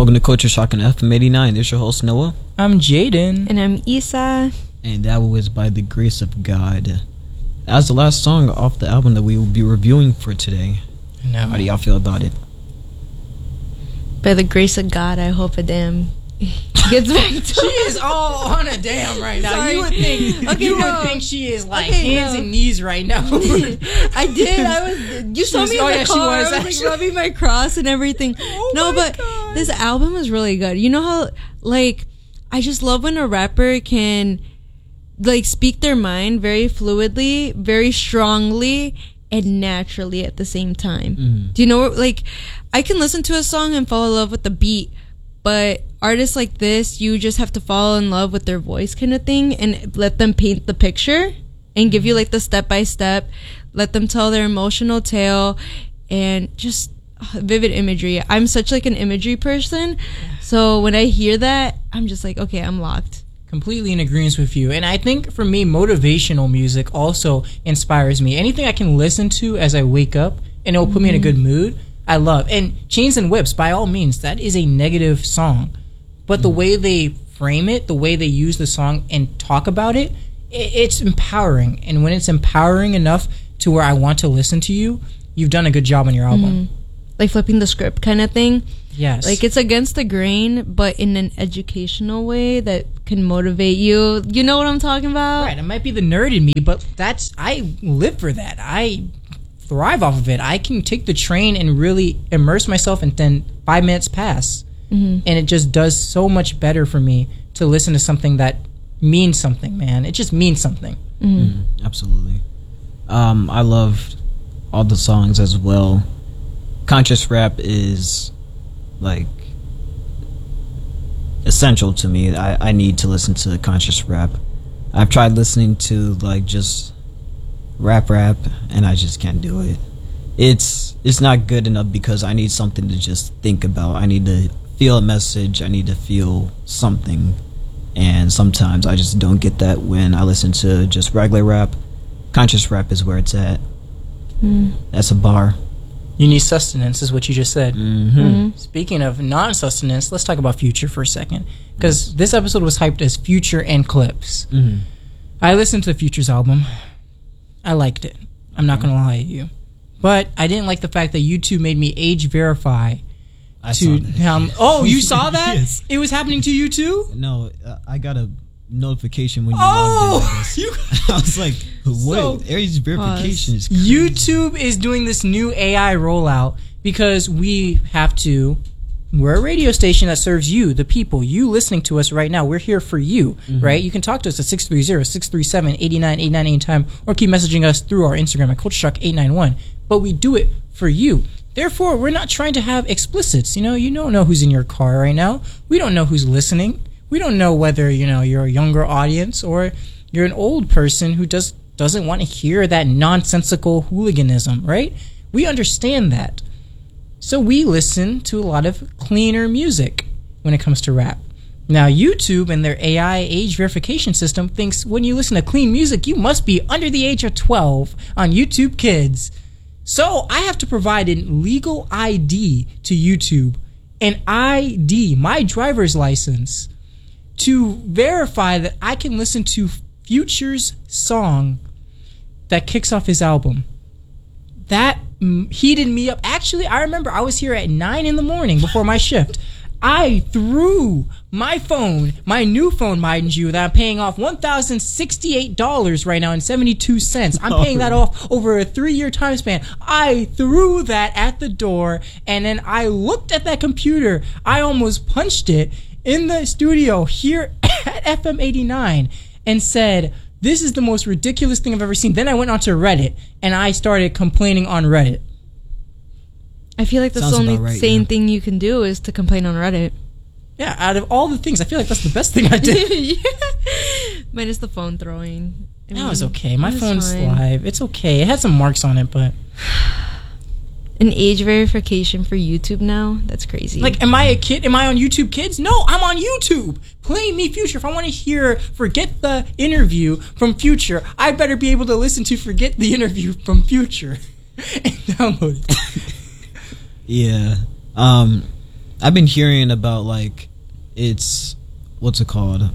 Welcome to Culture Shock on FM 89. This is your host, Noah. I'm Jaden. And I'm Isa. And that was By the Grace of God. That's the last song off the album that we will be reviewing for today. No. How do y'all feel about it? By the grace of God, I hope a damn gets back to She is all on a damn right now. Sorry. You would think she is like hands and knees right now. I did. You saw me in the car. I was like rubbing my cross and everything. But God. This album is really good. You know how, like, I just love when a rapper can, like, speak their mind very fluidly, very strongly, and naturally at the same time. Do you know, like, I can listen to a song and fall in love with the beat, but artists like this, you just have to fall in love with their voice kind of thing and let them paint the picture and give you like the step by step, let them tell their emotional tale and just vivid imagery. I'm such like an imagery person, so when I hear that, I'm just like, okay, I'm locked. Completely in agreement with you. And I think for me, motivational music also inspires me. Anything I can listen to as I wake up and it'll put me in a good mood, I love. And Chains and Whips, by all means, that is a negative song. But the way they frame it, the way they use the song and talk about it, it's empowering. And when it's empowering enough to where I want to listen to you, you've done a good job on your album. Like flipping the script kind of thing. Yes. Like it's against the grain, but in an educational way that can motivate you. You know what I'm talking about? Right. It might be the nerd in me, but I live for that. I thrive off of it. I can take the train and really immerse myself, and then 5 minutes pass. And it just does so much better for me to listen to something that means something, man. It just means something. Absolutely. I loved all the songs as well. Conscious rap is like essential to me. I need to listen to conscious rap. I've tried listening to like just rap and I just can't do it. It's not good enough because I need something to just think about. I need to feel a message. I need to feel something, and sometimes I just don't get that when I listen to just regular rap. Conscious rap is where it's at. That's a bar. You need sustenance, is what you just said. Speaking of non-sustenance, let's talk about Future for a second, because this episode was hyped as Future and Clips. I listened to Future's album. I liked it. I'm not gonna lie to you, but I didn't like the fact that YouTube made me age verify. You saw that? Yes. It was happening to you too? No, I got a notification when you logged in. I was like, what? Age verification is crazy. YouTube is doing this new AI rollout because we're a radio station that serves you, the people, you listening to us right now. We're here for you, right? You can talk to us at 630-637-8989 anytime, or keep messaging us through our Instagram at CultureShock891. But we do it for you. Therefore, we're not trying to have explicits. You don't know who's in your car right now. We don't know who's listening. We don't know whether, you're a younger audience or you're an old person who doesn't want to hear that nonsensical hooliganism, right? We understand that. So we listen to a lot of cleaner music when it comes to rap. Now, YouTube and their AI age verification system thinks when you listen to clean music, you must be under the age of 12 on YouTube Kids. So I have to provide a legal ID to YouTube, an ID, my driver's license, to verify that I can listen to Future's song that kicks off his album. That heated me up. Actually, I remember I was here at 9 in the morning before my shift. I threw my phone, my new phone, mind you, that I'm paying off $1,068 right now and 72 cents. I'm paying that off over a 3-year time span. I threw that at the door, and then I looked at that computer. I almost punched it in the studio here at FM 89 and said, this is the most ridiculous thing I've ever seen. Then I went onto Reddit, and I started complaining on Reddit. I feel like that's the only sane thing you can do is to complain on Reddit. Yeah, out of all the things, I feel like that's the best thing I did. Minus the phone throwing. That was okay. My phone's live. It's okay. It had some marks on it, but... An age verification for YouTube now? That's crazy. Like, am I a kid? Am I on YouTube Kids? No, I'm on YouTube. Play me Future. If I want to hear Forget the Interview from Future, I better be able to listen to Forget the Interview from Future and download it. Yeah. I've been hearing about like it's what's it called?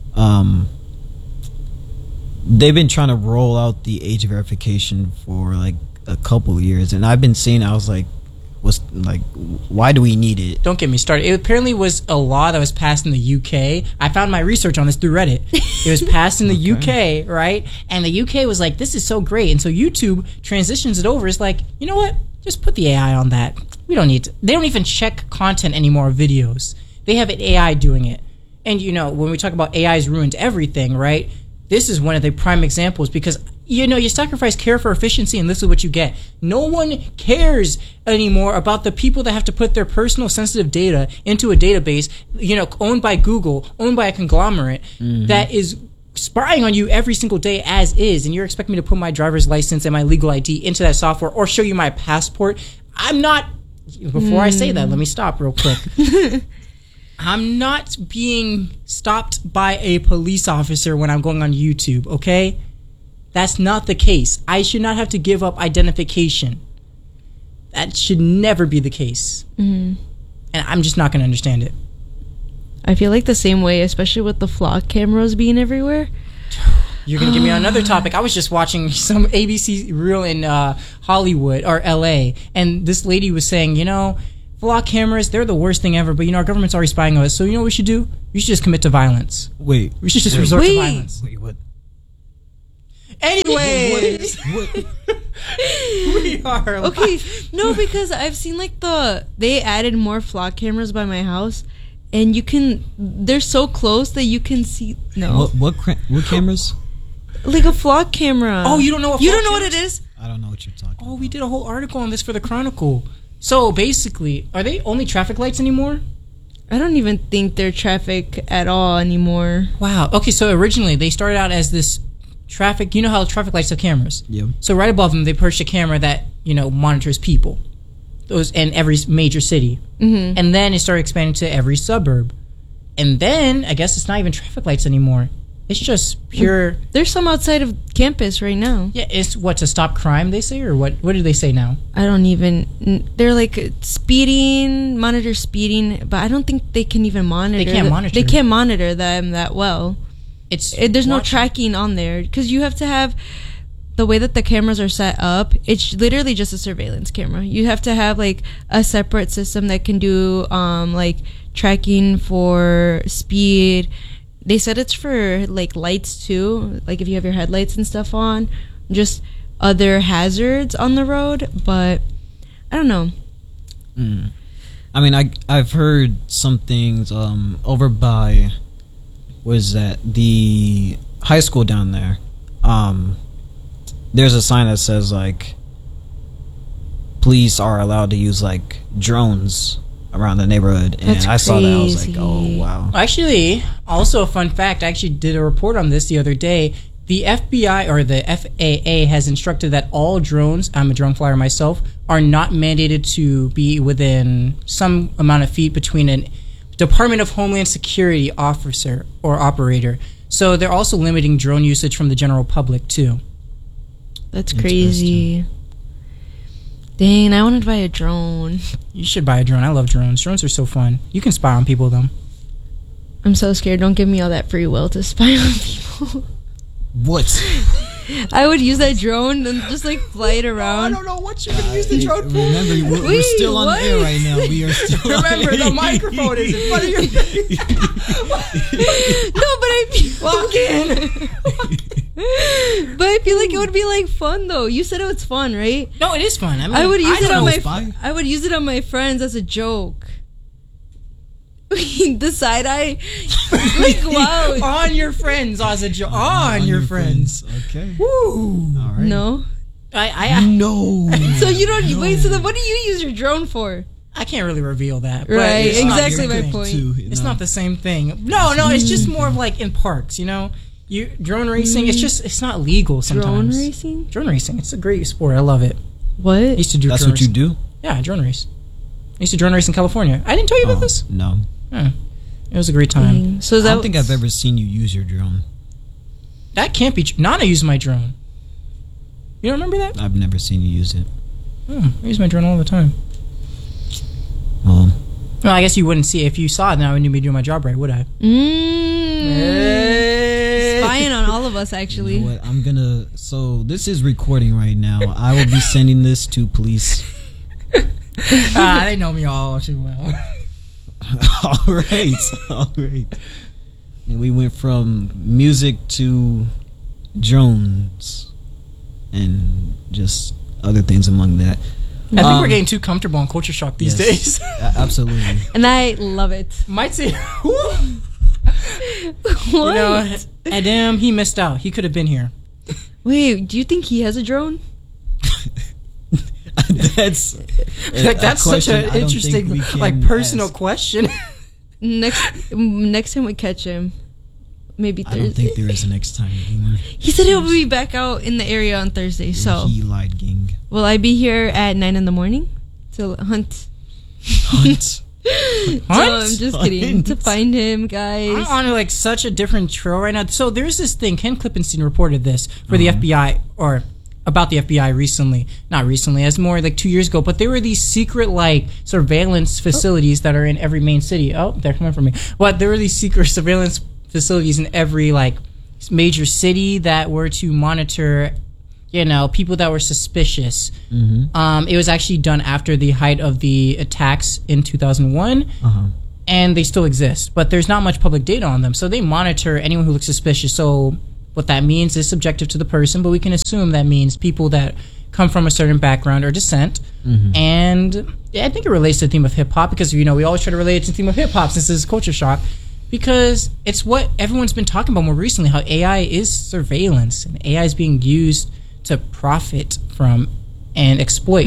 They've been trying to roll out the age verification for like a couple years, and I've been seeing. I was like, why do we need it? Don't get me started. It apparently was a law that was passed in the UK. I found my research on this through Reddit. It was passed in the UK, right? And the UK was like, this is so great. And so YouTube transitions it over. It's like, you know what? Just put the AI on that. We don't need to. They don't even check content anymore, videos. They have an AI doing it. And, you know, when we talk about AI's ruined everything, right? This is one of the prime examples because, you know, you sacrifice care for efficiency and this is what you get. No one cares anymore about the people that have to put their personal sensitive data into a database, you know, owned by Google, owned by a conglomerate that is spying on you every single day as is. And you're expecting me to put my driver's license and my legal ID into that software or show you my passport. I'm not, before I say that, let me stop real quick. I'm not being stopped by a police officer when I'm going on YouTube, okay? That's not the case. I should not have to give up identification. That should never be the case. And I'm just not going to understand it. I feel like the same way, especially with the flock cameras being everywhere. You're going to give me another topic. I was just watching some ABC reel in Hollywood or LA, and this lady was saying, you know, flock cameras, they're the worst thing ever, but, you know, our government's already spying on us, so you know what we should do? We should just commit to violence. We should just resort to violence. Wait, what? Anyways, we are okay. No, because I've seen like they added more flock cameras by my house, and they're so close that you can see. No, what cameras? Like a flock camera. Oh, you don't know what? You don't know what it is? I don't know what you're talking. Oh, we did a whole article on this for the Chronicle. So basically, are they only traffic lights anymore? I don't even think they're traffic at all anymore. Wow. Okay, so originally they started out as this traffic. You know how traffic lights have cameras. Yep. So right above them, they perched a camera that, you know, monitors people. Those in every major city. And then it started expanding to every suburb. And then I guess it's not even traffic lights anymore. It's just pure. There's some outside of campus right now. Yeah, it's what, to stop crime, they say, or what? What do they say now? I don't even. They're like speeding, monitor speeding, but I don't think they can even monitor. They can't monitor. They can't monitor them that well. There's no watching. Tracking on there because you have to have the way that the cameras are set up. It's literally just a surveillance camera. You have to have like a separate system that can do like tracking for speed. They said it's for like lights too, like if you have your headlights and stuff on, just other hazards on the road. But I don't know. I mean, I've heard some things over by, what is that, the high school down there. There's a sign that says like police are allowed to use like drones around the neighborhood, and That's I saw that. I was like, crazy. oh wow. Actually, also a fun fact, I actually did a report on this the other day. The FBI or the FAA has instructed that all drones, I'm a drone flyer myself, are not mandated to be within some amount of feet between a Department of Homeland Security officer or operator. So they're also limiting drone usage from the general public too. That's crazy. Dang, I wanted to buy a drone. You should buy a drone. I love drones. Drones are so fun. You can spy on people, though. I'm so scared. Don't give me all that free will to spy on people. What? I would use that drone and just like fly it around. I don't know what you're going to use the drone for. Remember, we're still on air right now. We are still Remember, the microphone is in front of your face. No, but I feel Lock in. But I feel like it would be like fun though. You said it was fun, right? No, it is fun. I mean, I would use it on spy. I would use it on my friends as a joke. The side eye, like wow. On your friends, as a joke. On your friends. Okay. Woo. All right. No. No. So you don't wait. So then, what do you use your drone for? I can't really reveal that. But Right. it's not Exactly your my thing. point. It's not the same thing. No, it's just more of like in parks, you know? Drone racing, it's not legal sometimes. Drone racing? Drone racing. It's a great sport. I love it. What? I used to do That's drone what you racing. do? Yeah, drone race. I used to drone race in California. I didn't tell you about this? No. Yeah. It was a great time. Dang. So I that don't think I've ever seen you use your drone. That can't be true. Nana used my drone. You don't remember that? I've never seen you use it. I use my drone all the time. Well, Well, I guess you wouldn't see it. If you saw it, then I wouldn't be doing my job right, would I? Spying on all of us, actually. You know what? I'm gonna. So this is recording right now. I will be sending this to police. They know me all too well. All right. And we went from music to drones and just other things among that. I think we're getting too comfortable on Culture Shock these days. Absolutely. And I love it. Might say, What? Adam, he missed out. He could have been here. Wait, do you think he has a drone? That's That's such an interesting, personal question. Next time we catch him, maybe Thursday. I don't think there is a next time. He said he'll be back out in the area on Thursday. So he lied, gang. Will I be here at 9 a.m. to hunt? Hunt. No, I'm just kidding. To find him, guys. I'm on such a different trail right now. So there's this thing. Ken Klippenstein reported this for the FBI, or about the FBI recently. Not recently, as more 2 years ago. But there were these secret surveillance facilities that are in every main city. Oh, they're coming for me. But there were these secret surveillance facilities in every major city that were to monitor people that were suspicious. Mm-hmm. It was actually done after the height of the attacks in 2001, and they still exist, but there's not much public data on them. So they monitor anyone who looks suspicious. So what that means is subjective to the person, but we can assume that means people that come from a certain background or descent. Mm-hmm. And I think it relates to the theme of hip-hop, because we always try to relate it to the theme of hip-hop since this is Culture Shock, because it's what everyone's been talking about more recently, how AI is surveillance, and AI is being used to profit from and exploit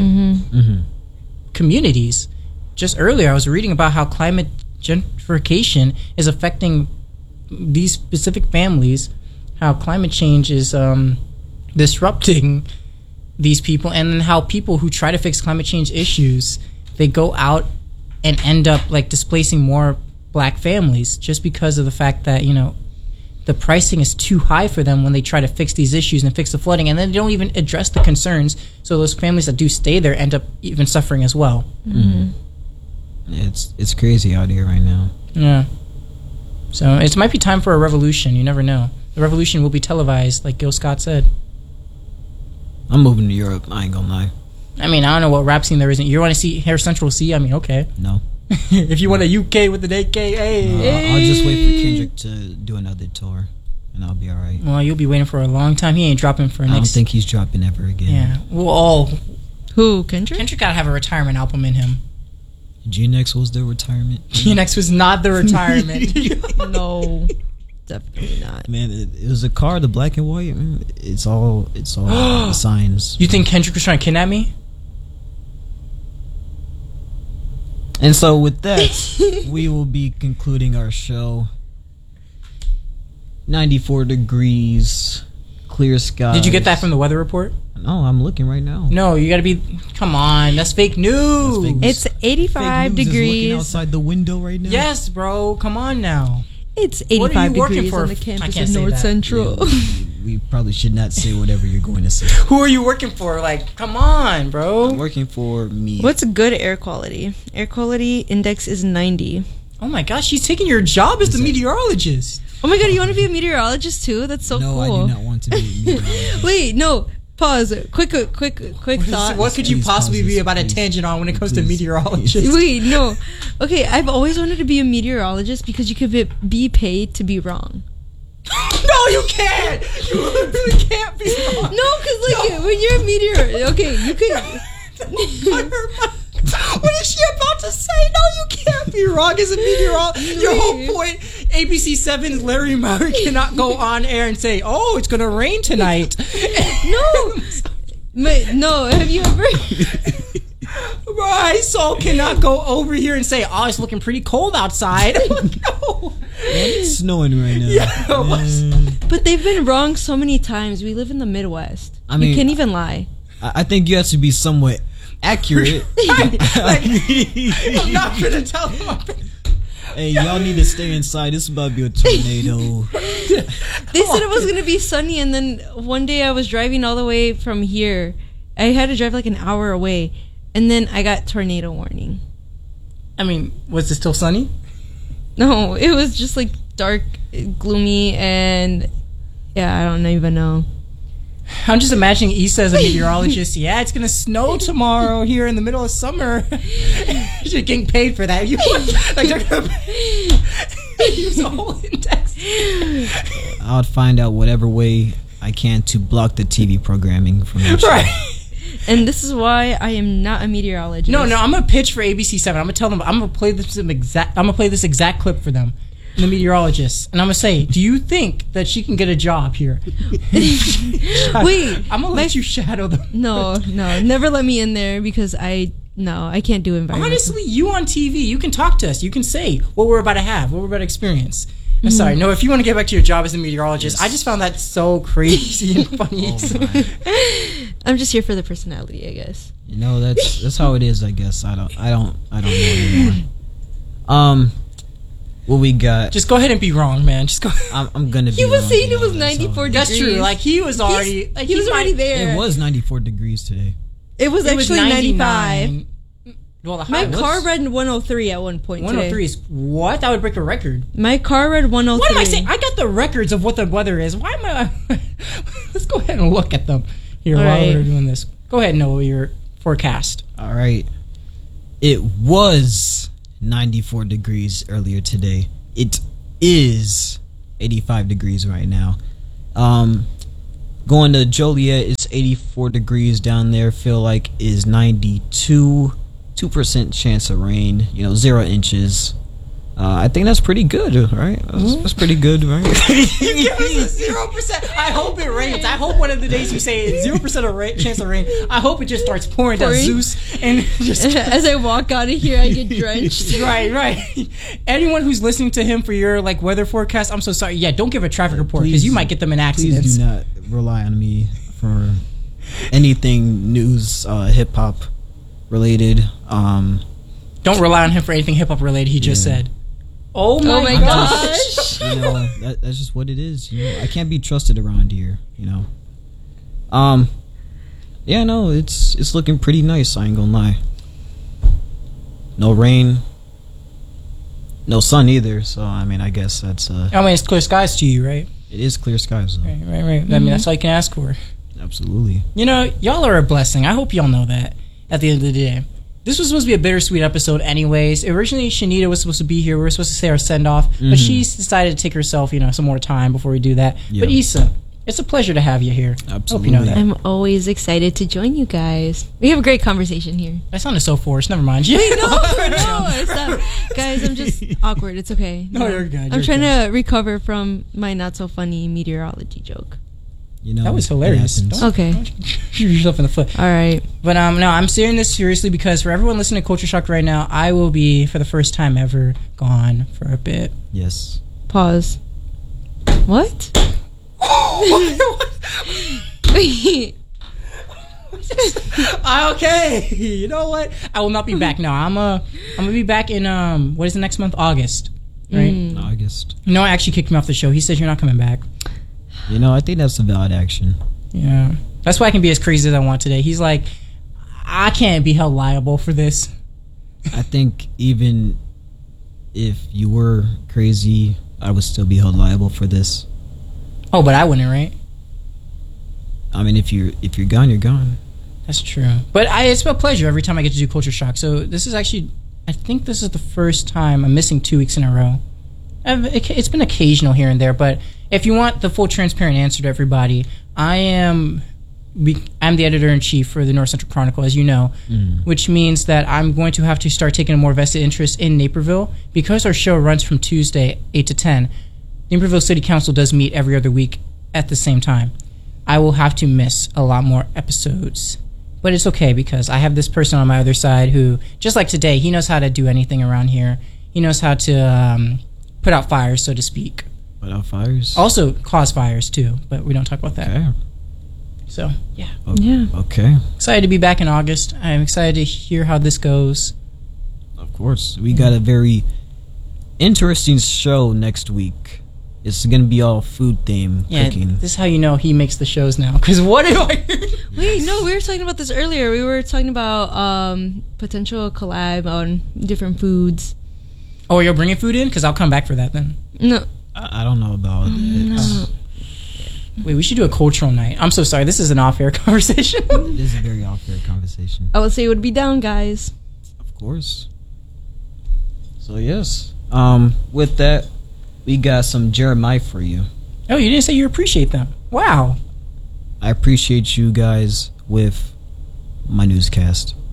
communities. Just earlier, I was reading about how climate gentrification is affecting these specific families, how climate change is disrupting these people, and then how people who try to fix climate change issues, they go out and end up displacing more black families just because of the fact that the pricing is too high for them when they try to fix these issues and fix the flooding, and then they don't even address the concerns. So those families that do stay there end up even suffering as well. Mm-hmm. It's crazy out here right now. Yeah. So it might be time for a revolution. You never know. The revolution will be televised, like Gil Scott said. I'm moving to Europe. I ain't gonna lie. I mean, I don't know what rap scene there isn't. You want to see Hair Central C? I mean, okay. No. If you want a UK with an AK, hey. I'll just wait for Kendrick to do another tour, and I'll be all right. Well, you'll be waiting for a long time. He ain't dropping for I next. don't think he's dropping ever again. Yeah. Well, Who? Kendrick? Kendrick gotta have a retirement album in him. G-Nex was the retirement. G-Nex was not the retirement. No, definitely not. Man, it was a car, the black and white. It's all signs. You think Kendrick was trying to kidnap me? And so with that, we will be concluding our show. 94 degrees, clear skies. Did you get that from the weather report? No, I'm looking right now. No, you gotta be. Come on, that's fake news. That's fake news. It's 85 Fake news degrees. is looking outside the window right now. Yes, bro. Come on now. It's What are 85 you working degrees for? on the I campus can't of say North that. Central. We probably should not say whatever you're going to say. Who are you working for? Come on, bro. I'm working for me. What's good air quality? Air quality index is 90. Oh my gosh, she's taking your job as the meteorologist. Oh my god, you want to be a meteorologist too? That's so no, cool. I do not want to be a meteorologist. Wait, no. Pause. Quick thought. What could you Please possibly pause be this, about a please. tangent on when it comes to Please. meteorologists? Wait, no. Okay, I've always wanted to be a meteorologist because you could be paid to be wrong. No, you can't. You really can't be wrong. No, because when you're a meteor, okay, you could. What is she about to say? No, you can't be wrong as a meteorologist. Your whole point, ABC 7's Larry Murray cannot go on air and say, "Oh, it's gonna rain tonight." No, have you ever? My soul cannot go over here and say, "Oh, it's looking pretty cold outside." No. It's snowing right now. Yeah, But they've been wrong so many times. We live in the Midwest. I mean- you can't even lie. I think you have to be somewhat accurate. I'm not gonna tell them. Hey, y'all need to stay inside. This is about to be a tornado. They said it was going to be sunny, and then one day I was driving all the way from here. I had to drive an hour away, and then I got tornado warning. I mean, was it still sunny? No, it was just like dark, gloomy, and yeah, I don't even know. I'm just imagining Issa as a meteorologist. Yeah, it's gonna snow tomorrow here in the middle of summer. She's getting paid for that. You like they're gonna use a whole index. I'll find out whatever way I can to block the TV programming from that show. Right. And this is why I am not a meteorologist. No, I'm gonna pitch for ABC7. I'm gonna tell them I'm gonna play this exact clip for them, the meteorologist, and I'm gonna say, do you think that she can get a job here? Wait, I'm gonna let you shadow them. No, never let me in there because I can't do environmental. Honestly, you on TV, you can talk to us. You can say what we're about to have, what we're about to experience. I'm sorry. No, if you want to get back to your job as a meteorologist, I just found that so crazy and funny. I'm just here for the personality, I guess. You know, that's how it is. I guess I don't know anymore. What we got? Just go ahead and be wrong, man. Just go. I'm gonna be. He was wrong, saying you it was know, 94 degrees. That's true. Like he was already. He was already there. It was 94 degrees today. It was actually 95. Well, the My high car read 103 at one point. 103 today. is what? That would break a record. My car read 103. What am I saying? I got the records of what the weather is. Why am I? Let's go ahead and look at them here while we're doing this. Go ahead and know your forecast. All right. It was 94 degrees earlier today. It is 85 degrees right now. Going to Joliet, it's 84 degrees down there. Feel like is 92. 2% chance of rain. 0 inches. I think that's pretty good, right? That's pretty good, right? You give us a 0%. I hope it rains. I hope one of the days you say it's 0% of chance of rain. I hope it just starts pouring down Zeus and just as I walk out of here, I get drenched. Right. Anyone who's listening to him for your weather forecast, I'm so sorry. Yeah, don't give a traffic report because you might get them in accidents. Please do not rely on me for anything news, hip hop related. Don't rely on him for anything hip hop related. He just said. Oh my gosh! That's just what it is. I can't be trusted around here. Yeah, no, it's looking pretty nice. I ain't gonna lie. No rain, no sun either. So I guess that's. It's clear skies to you, right? It is clear skies, though. Right. I mean, that's all you can ask for. Absolutely. Y'all are a blessing. I hope y'all know that. At the end of the day, this was supposed to be a bittersweet episode anyways. Originally, Shanita was supposed to be here. We were supposed to say our send-off, but she's decided to take herself, some more time before we do that. But Issa, it's a pleasure to have you here. Absolutely. Hope you know that. I'm always excited to join you guys. We have a great conversation here. That sounded so forced. Never mind. Wait, no, it's not. Guys, I'm just awkward. It's okay. No, you're good. I'm trying to recover from my not-so-funny meteorology joke. That was hilarious. Okay. Don't shoot yourself in the foot. All right. But no, I'm saying this seriously because for everyone listening to Culture Shock right now, I will be, for the first time ever, gone for a bit. Yes. Pause. What? Okay. You know what? I will not be back. No, I'm gonna be back in what is the next month? August. Right? August. Noah actually kicked me off the show. He said you're not coming back. I think that's a valid action. Yeah. That's why I can be as crazy as I want today. He's like, I can't be held liable for this. I think even if you were crazy, I would still be held liable for this. Oh, but I wouldn't, right? If you're gone, you're gone. That's true. But it's a pleasure every time I get to do Culture Shock. So this is actually, I think this is the first time I'm missing 2 weeks in a row. It's been occasional here and there, but if you want the full transparent answer to everybody, I'm the editor-in-chief for the North Central Chronicle, as you know, which means that I'm going to have to start taking a more vested interest in Naperville. Because our show runs from Tuesday, 8 to 10, Naperville City Council does meet every other week at the same time. I will have to miss a lot more episodes. But it's okay because I have this person on my other side who, just like today, he knows how to do anything around here. He knows how to put out fires, so to speak. Put out fires? Also cause fires, too, but we don't talk about that. Okay. So, yeah. Yeah. Okay. Excited to be back in August. I'm excited to hear how this goes. Of course. We got a very interesting show next week. It's gonna be all food theme Yeah, cooking. this is how you know he makes the shows now. Because what do I? Wait, no, we were talking about this earlier. We were talking about potential collab on different foods. Oh, you're bringing food in? Because I'll come back for that then. No, I don't know about it. no. Wait, we should do a cultural night. I'm so sorry. This is an off-air conversation. It is a very off-air conversation. I would say it would be down, guys. Of course. So yes. With that, we got some Jeremiah for you. Oh, you didn't say you appreciate them. Wow. I appreciate you guys with my newscast.